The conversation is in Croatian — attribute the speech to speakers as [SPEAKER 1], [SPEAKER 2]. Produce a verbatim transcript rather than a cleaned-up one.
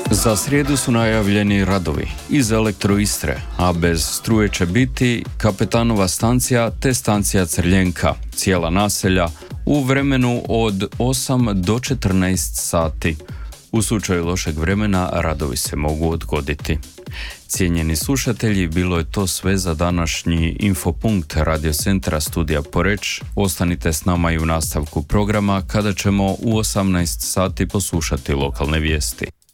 [SPEAKER 1] Za srijedu su najavljeni radovi iz Elektro Istre, a bez struje će biti Kapetanova stancija te stancija Crljenka, cijela naselja, u vremenu od osam do četrnaest sati. U slučaju lošeg vremena radovi se mogu odgoditi. Cijenjeni slušatelji, bilo je to sve za današnji Infopunkt Radio Centra Studija Poreč. Ostanite s nama i u nastavku programa kada ćemo u osamnaest sati poslušati lokalne vijesti.